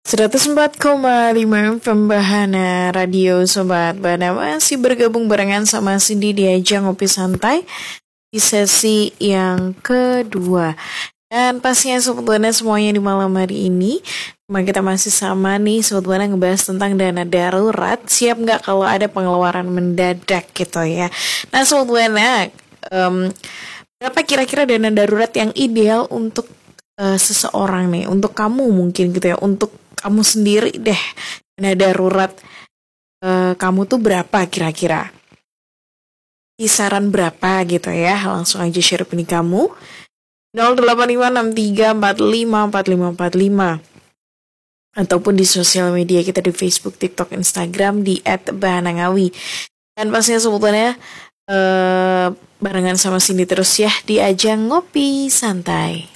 104,5 Pembahana Radio Sobat Bana masih bergabung barengan sama Cindy di ajang ngopi santai di sesi yang kedua. Dan pastinya Sobat Bana semuanya di malam hari ini kita masih sama nih Sobat Bana ngebahas tentang dana darurat. Siap nggak kalau ada pengeluaran mendadak gitu ya. Nah Sobat Bana, berapa kira-kira dana darurat yang ideal untuk seseorang nih, untuk kamu mungkin gitu ya, untuk kamu sendiri deh, dana darurat kamu tuh berapa kira-kira? Kisaran berapa gitu ya? Langsung aja share opini kamu 085634545545 ataupun di sosial media kita di Facebook, TikTok, Instagram di @bahanangawi. Dan pastinya sebutannya barengan sama Cindy terus ya di ajang ngopi santai.